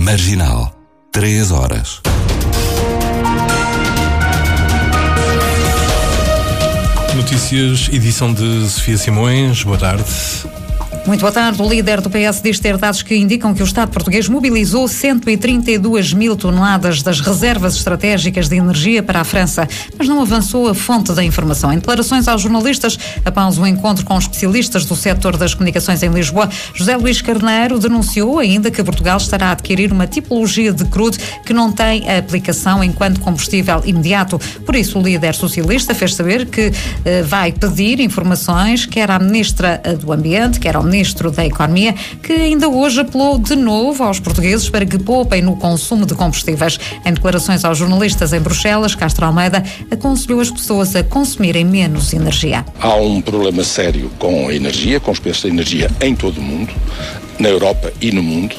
Marginal, 3 horas. Notícias, edição de Sofia Simões. Boa tarde. Muito boa tarde. O líder do PS diz ter dados que indicam que o Estado português mobilizou 132 mil toneladas das reservas estratégicas de energia para a França, mas não avançou a fonte da informação. Em declarações aos jornalistas, após um encontro com especialistas do setor das comunicações em Lisboa, José Luís Carneiro denunciou ainda que Portugal estará a adquirir uma tipologia de crudo que não tem a aplicação enquanto combustível imediato. Por isso, o líder socialista fez saber que vai pedir informações quer à Ministra do Ambiente, quer ao Ministro da Economia, que ainda hoje apelou de novo aos portugueses para que poupem no consumo de combustíveis. Em declarações aos jornalistas em Bruxelas, Castro Almeida aconselhou as pessoas a consumirem menos energia. Há um problema sério com a energia, com os preços da energia em todo o mundo, na Europa e no mundo,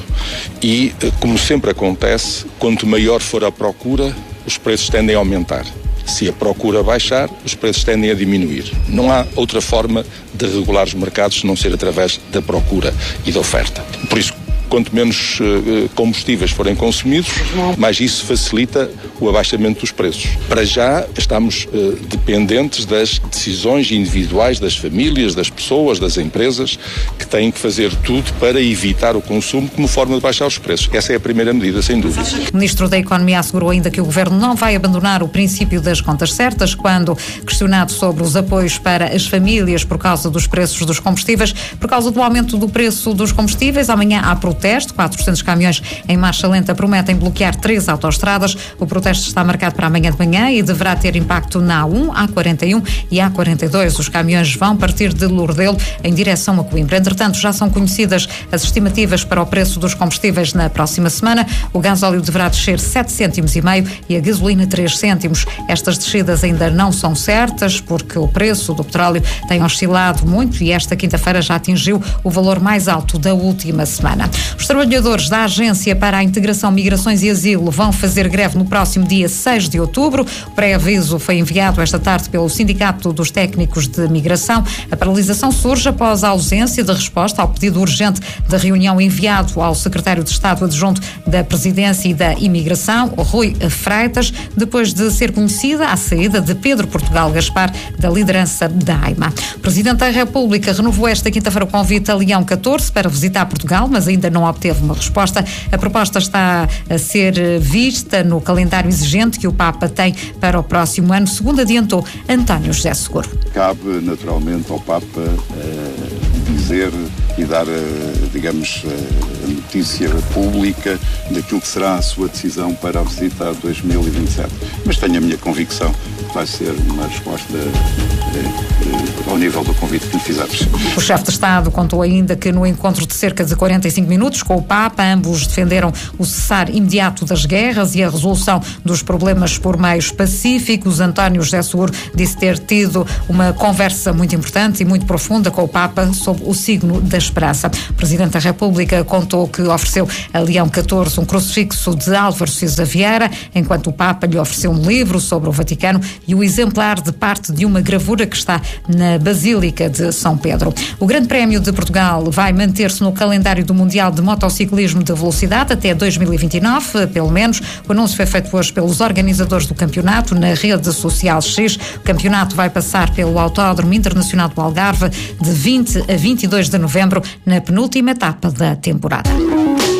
e, como sempre acontece, quanto maior for a procura, os preços tendem a aumentar. Se a procura baixar, os preços tendem a diminuir. Não há outra forma de regular os mercados se não ser através da procura e da oferta. Por isso, quanto menos combustíveis forem consumidos, mais isso facilita o abaixamento dos preços. Para já, estamos dependentes das decisões individuais das famílias, das pessoas, das empresas, que têm que fazer tudo para evitar o consumo como forma de baixar os preços. Essa é a primeira medida, sem dúvida. O Ministro da Economia assegurou ainda que o Governo não vai abandonar o princípio das contas certas quando questionado sobre os apoios para as famílias por causa dos preços dos combustíveis. Por causa do aumento do preço dos combustíveis, amanhã há protesto. 400 caminhões em marcha lenta prometem bloquear 3 autoestradas. O protesto está marcado para amanhã de manhã e deverá ter impacto na A1, A41 e A42. Os caminhões vão partir de Lourdelo em direção a Coimbra. Entretanto, já são conhecidas as estimativas para o preço dos combustíveis na próxima semana. O gasóleo deverá descer 7,5 cêntimos e a gasolina 3 cêntimos. Estas descidas ainda não são certas porque o preço do petróleo tem oscilado muito e esta quinta-feira já atingiu o valor mais alto da última semana. Os trabalhadores da Agência para a Integração, Migrações e Asilo vão fazer greve no próximo dia 6 de outubro. O pré-aviso foi enviado esta tarde pelo Sindicato dos Técnicos de Migração. A paralisação surge após a ausência de resposta ao pedido urgente da reunião enviado ao Secretário de Estado Adjunto da Presidência e da Imigração, Rui Freitas, depois de ser conhecida a saída de Pedro Portugal Gaspar da liderança da AIMA. O Presidente da República renovou esta quinta-feira o convite a Leão XIV para visitar Portugal, mas ainda não obteve uma resposta. A proposta está a ser vista no calendário exigente que o Papa tem para o próximo ano, segundo adiantou António José Seguro. Cabe naturalmente ao Papa dizer e dar, digamos, a notícia pública daquilo que será a sua decisão para a visita a 2027. Mas tenho a minha convicção que vai ser uma resposta ao nível do convite que lhe fizemos. O chefe de Estado contou ainda que no encontro de cerca de 45 minutos com o Papa, ambos defenderam o cessar imediato das guerras e a resolução dos problemas por meios pacíficos. António José Seguro disse ter tido uma conversa muito importante e muito profunda com o Papa sob o signo da esperança. O Presidente da República contou que ofereceu a Leão XIV um crucifixo de Álvaro Siza Vieira, enquanto o Papa lhe ofereceu um livro sobre o Vaticano e o exemplar de parte de uma gravura que está na Basílica de São Pedro. O Grande Prémio de Portugal vai manter-se no calendário do Mundial de Motociclismo de Velocidade até 2029, pelo menos. O anúncio foi feito hoje pelos organizadores do campeonato na rede social X. O campeonato vai passar pelo Autódromo Internacional do Algarve de 20 a 22 de novembro, na penúltima etapa da temporada.